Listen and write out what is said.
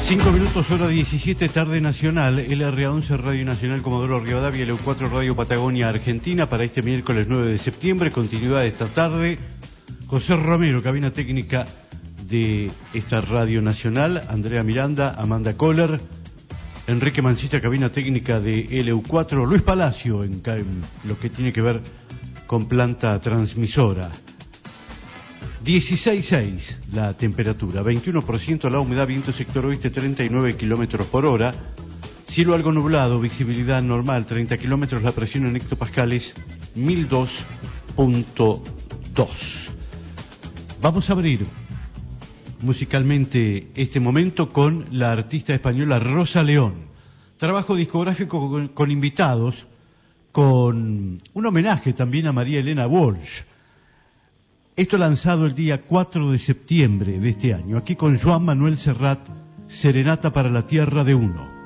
5 minutos, hora 17, tarde nacional, LRA11 Radio Nacional Comodoro Rivadavia, LU4 Radio Patagonia Argentina, para este miércoles 9 de septiembre, continuidad de esta tarde. José Romero, cabina técnica de esta Radio Nacional, Andrea Miranda, Amanda Kohler, Enrique Mancita, cabina técnica de LU4, Luis Palacio, en lo que tiene que ver con planta transmisora. 16,6 la temperatura, 21% la humedad, viento sector oeste 39 kilómetros por hora, cielo algo nublado, visibilidad normal 30 kilómetros, la presión en hectopascales 1002.2. Vamos a abrir musicalmente este momento con la artista española Rosa León. Trabajo discográfico con invitados, con un homenaje también a María Elena Walsh. Esto lanzado el día 4 de septiembre de este año, aquí con Joan Manuel Serrat, Serenata para la Tierra de Uno.